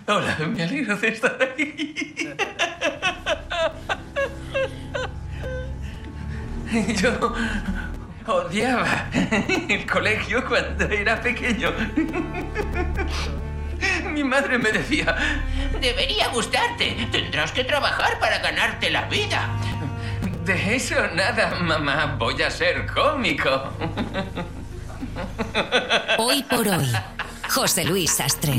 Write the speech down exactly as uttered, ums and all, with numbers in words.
Hola, me alegro de estar aquí. Yo odiaba el colegio cuando era pequeño. Mi madre me decía: debería gustarte, tendrás que trabajar para ganarte la vida. De eso nada, mamá, voy a ser cómico. Hoy por hoy, José Luis Sastre.